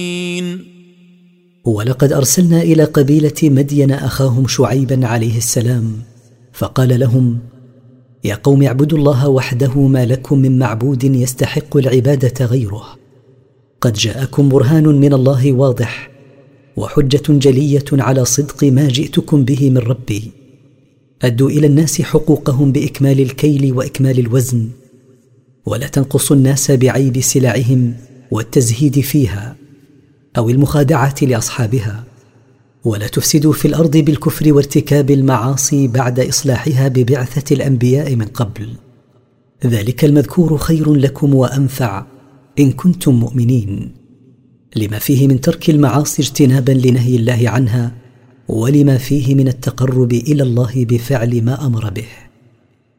ولقد أرسلنا إلى قبيلة مدين أخاهم شعيبا عليه السلام فقال لهم: يا قوم اعبدوا الله وحده ما لكم من معبود يستحق العبادة غيره. قد جاءكم برهان من الله واضح وحجة جلية على صدق ما جئتكم به من ربي. أدوا إلى الناس حقوقهم بإكمال الكيل وإكمال الوزن، ولا تنقصوا الناس بعيب سلعهم والتزهيد فيها أو المخادعة لأصحابها، ولا تفسدوا في الأرض بالكفر وارتكاب المعاصي بعد إصلاحها ببعثة الأنبياء من قبل. ذلك المذكور خير لكم وأنفع إن كنتم مؤمنين، لما فيه من ترك المعاصي اجتنابا لنهي الله عنها، ولما فيه من التقرب إلى الله بفعل ما أمر به.